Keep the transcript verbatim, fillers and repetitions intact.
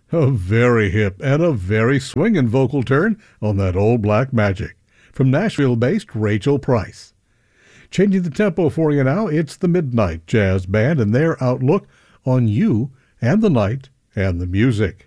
A very hip and a very swingin' vocal turn on that old black magic from Nashville-based Rachel Price. Changing the tempo for you now, it's the Midnight Jazz Band and their outlook on you and the night and the music.